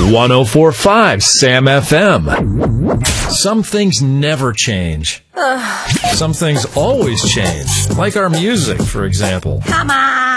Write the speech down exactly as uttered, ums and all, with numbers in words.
one oh four point five Sam F M. Some things never change. Some things always change, like our music, for example. Come on!